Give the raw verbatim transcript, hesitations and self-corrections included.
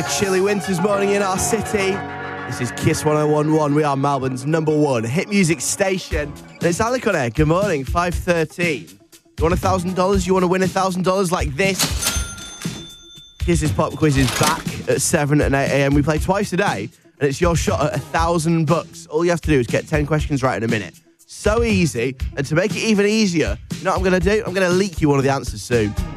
Chilly winter's morning in our city. This is Kiss one oh one point one. We are Melbourne's number one hit music station. And it's Alec on air. Good morning, five thirteen. You want one thousand dollars? You want to win one thousand dollars like this? Kiss's Pop Quiz is back at seven and eight a.m. We play twice a day, and it's your shot at one thousand bucks. All you have to do is get ten questions right in a minute. So easy. And to make it even easier, you know what I'm going to do? I'm going to leak you one of the answers soon.